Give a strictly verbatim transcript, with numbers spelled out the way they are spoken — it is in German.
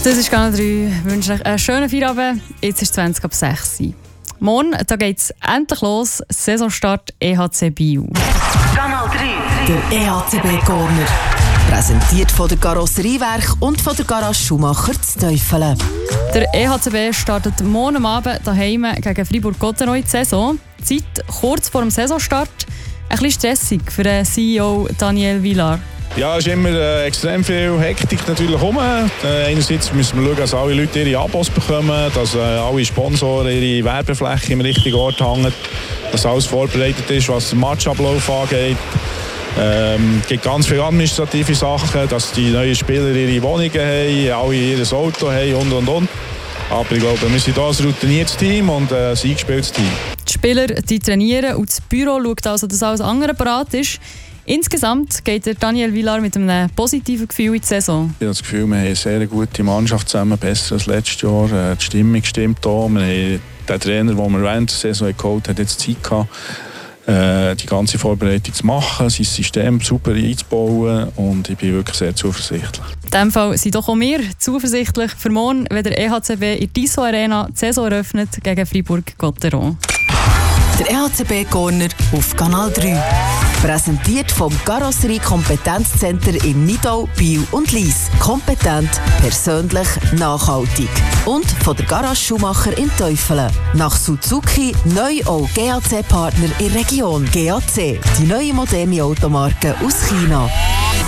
Das ist Kanal drei. Ich wünsche euch einen schönen Feierabend. Jetzt ist es zwanzig ab sechs. Morgen geht es endlich los. Saisonstart E H C Biel. Kanal drei. Der E H C B Corner. Präsentiert von der Karosseriewerk und von der Garage Schumacher zu Teufelen. Der E H C B startet morgen Abend daheim gegen Fribourg-Gotteron in die Saison. Die Zeit kurz vor dem Saisonstart. Ein bisschen stressig für den C E O Daniel Villar. Ja, es ist immer äh, extrem viel Hektik natürlich rum. Äh, einerseits müssen wir schauen, dass alle Leute ihre Abos bekommen, dass äh, alle Sponsoren ihre Werbefläche im richtigen Ort hängen, dass alles vorbereitet ist, was den Matchablauf angeht. Ähm, es gibt ganz viele administrative Sachen, dass die neuen Spieler ihre Wohnungen haben, alle ihr Auto haben und und und. Aber ich glaube, wir sind hier ein routiniertes Team und äh, ein eingespieltes Team. Die Spieler die trainieren und das Büro schaut also, dass alles andere parat ist. Insgesamt geht der Daniel Villar mit einem positiven Gefühl in die Saison. Ich habe das Gefühl, wir haben eine sehr gute Mannschaft zusammen, besser als letztes Jahr. Die Stimmung stimmt hier. Wir haben den Trainer, den wir während der Saison geholt haben, jetzt Zeit gehabt, die ganze Vorbereitung zu machen, sein System super einzubauen und ich bin wirklich sehr zuversichtlich. In diesem Fall sind doch auch wir zuversichtlich für morgen, wenn der E H C B in der Tissot Arena die Saison eröffnet gegen Fribourg-Gotteron. Der E H C B Corner auf Kanal drei. Präsentiert vom Karosserie Kompetenzzentrum in Nidau, Biel und Lyss. Kompetent, persönlich, nachhaltig. Und von der Garage Schumacher in Teufelen. Nach Suzuki neu auch G A C-Partner in der Region. G A C, die neue moderne Automarke aus China.